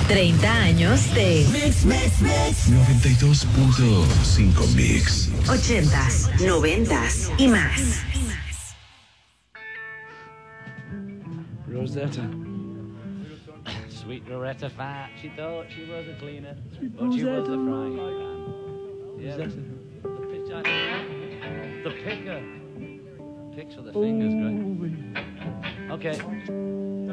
30 años de Mix, mix, mix. 92.5 Mix. 80s, 90s y más. Rosetta. Sweet Rosetta Fat, she thought she was a cleaner, but she was a frying pan. Yeah, the picker. Picks with the fingers, great. Okay.